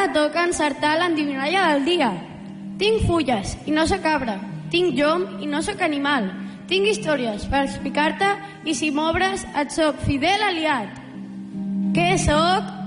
Ara toca encertar l'endivinalla del dia. Tinc fulles i no soc arbre. Tinc llom i no soc animal. Tinc històries per explicar-te i si m'obres et soc fidel aliat. Què soc?